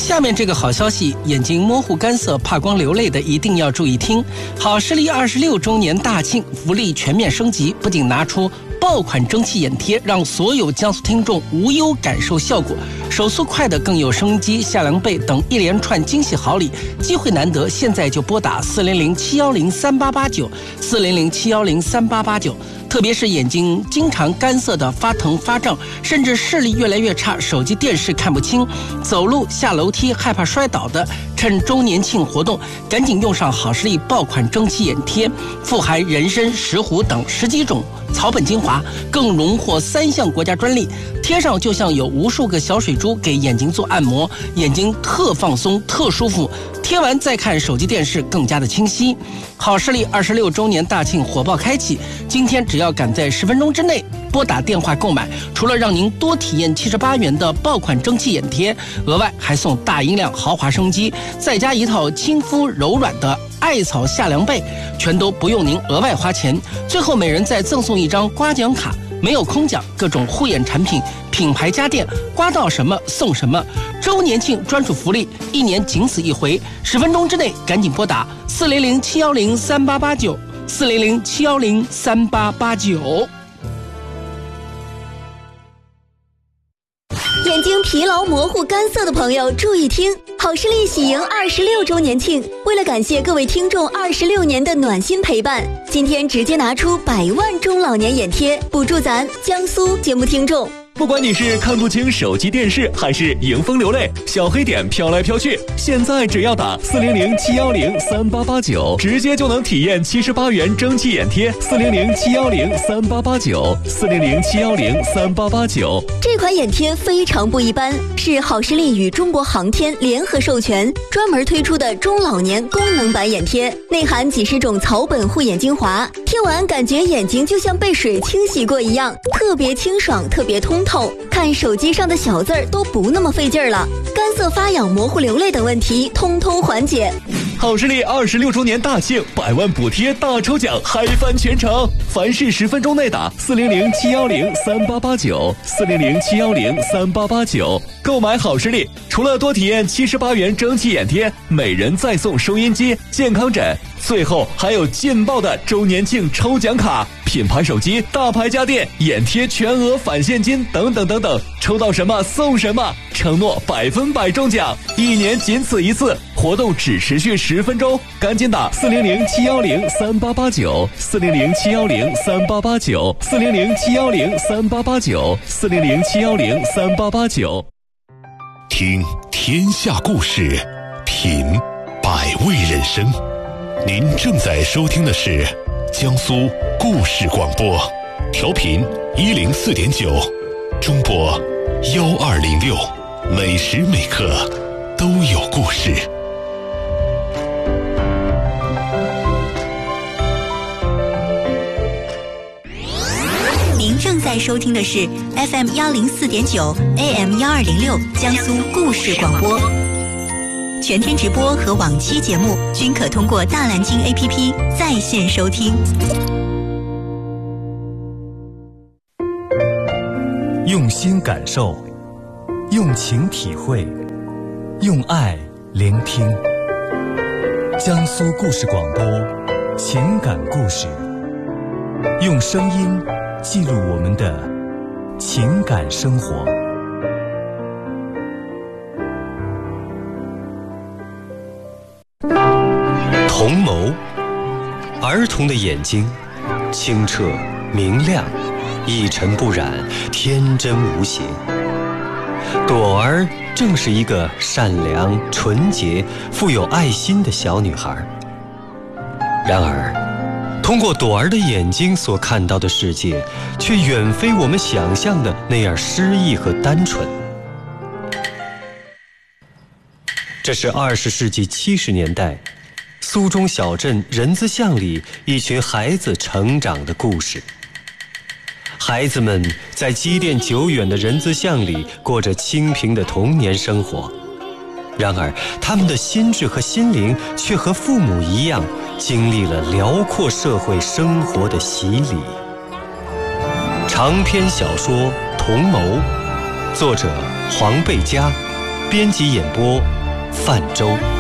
下面这个好消息，眼睛模糊干涩、怕光流泪的一定要注意听。好视力26周年大庆，福利全面升级，不仅拿出爆款蒸汽眼贴，让所有江苏听众无忧感受效果，手速快的更有收音机、夏凉被等一连串惊喜好礼，机会难得，现在就拨打400-710-3889，400-710-3889。特别是眼睛经常干涩的发疼发胀，甚至视力越来越差，手机电视看不清，走路下楼梯害怕摔倒的，趁周年庆活动赶紧用上好视力爆款蒸汽眼贴，富含人参、石斛等10几种草本精华，更荣获3项国家专利。贴上就像有无数个小水珠给眼睛做按摩，眼睛特放松特舒服，贴完再看手机电视更加的清晰。好视力26周年大庆火爆开启，今天只要赶在10分钟之内拨打电话购买，除了让您多体验78元的爆款蒸汽眼贴，额外还送大音量豪华升级，再加一套亲肤柔软的艾草夏凉被，全都不用您额外花钱。最后每人再赠送一张刮奖卡，没有空奖，各种护眼产品、品牌家电，刮到什么送什么。周年庆专属福利，1年仅此一回，10分钟之内赶紧拨打400-710-3889，400-710-3889。 眼睛疲劳模糊干涩的朋友注意听，好视力喜迎26周年庆，为了感谢各位听众26年的暖心陪伴，今天直接拿出100万中老年眼贴，补助咱江苏节目听众。 不管你是看不清手机电视，还是迎风流泪，小黑点飘来飘去，现在只要打400-710-3889，直接就能体验78元蒸汽眼贴。400-710-3889，400-710-3889。 这款眼贴非常不一般，是好视力与中国航天联合授权，专门推出的中老年功能版眼贴，内含几十种草本护眼精华，贴完感觉眼睛就像被水清洗过一样，特别清爽，特别通透，看手机上的小字儿都不那么费劲儿了，干涩发痒、模糊流泪等问题通通缓解。 好视力26周年大庆，100万补贴大抽奖，嗨翻全城！凡是10分钟内打400-710-3889，400-710-3889。购买好视力，除了多体验78元蒸汽眼贴，每人再送收音机、健康枕，最后还有劲爆的周年庆抽奖卡，品牌手机、大牌家电、眼贴全额返现金等等等等，抽到什么送什么，承诺100%中奖，1年仅此一次，活动只持续10分钟，赶紧打400-710-3889，400-710-3889，400-710-3889，400-710-3889。 听天下故事，品百味人生。您正在收听的是江苏故事广播，调频104.9，中波1206，每时每刻都有故事。 您正在收听的是 FM 104.9 AM 1206江苏故事广播，全天直播和往期节目均可通过大蓝鲸 APP 在线收听。 用心感受，用情体会，用爱聆听。江苏故事广播，情感故事，用声音记录我们的情感生活。 童眸，儿童的眼睛，清澈明亮，一尘不染，天真无邪。朵儿正是一个善良、纯洁、富有爱心的小女孩。然而，通过朵儿的眼睛所看到的世界，却远非我们想象的那样诗意和单纯。这是20世纪70年代苏中小镇人字巷里一群孩子成长的故事。孩子们在积淀久远的人字巷里过着清贫的童年生活，然而他们的心智和心灵却和父母一样，经历了辽阔社会生活的洗礼。长篇小说《童眸》，作者黄贝佳，编辑演播泛舟。